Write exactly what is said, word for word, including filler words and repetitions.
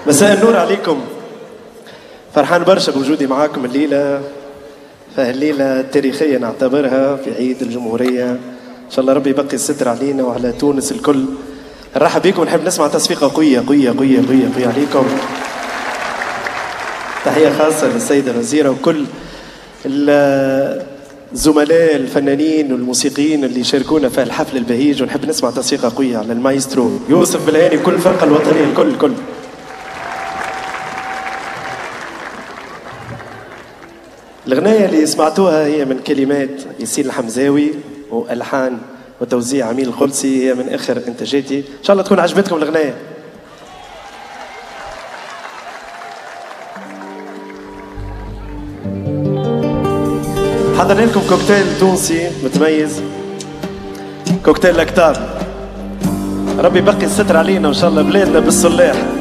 مساء النور عليكم. فرحان برشا بوجودي معاكم الليلة، فهالليلة تاريخية نعتبرها في عيد الجمهورية. إن شاء الله ربي يبقي الستر علينا وعلى تونس الكل. نرحب بكم ونحب نسمع تصفيقة قوية قوية قوية قوية قوية عليكم. تحية خاصة للسيدة الوزيرة وكل الزملاء الفنانين والموسيقيين اللي يشاركونا في الحفل البهيج، ونحب نسمع تصفيقة قوية على المايسترو يوسف بلهاني وكل الفرقة الوطنية الكل الكل. الغناية اللي سمعتوها هي من كلمات ياسين الحمزاوي والحان وتوزيع عميل الخلصي، هي من اخر انتاجاتي. ان شاء الله تكون عجبتكم الغناية. حضرنا لكم كوكتيل تونسي متميز، كوكتيل الاكتاب. ربي يبقي الستر علينا وان شاء الله بلادنا بالصلاح.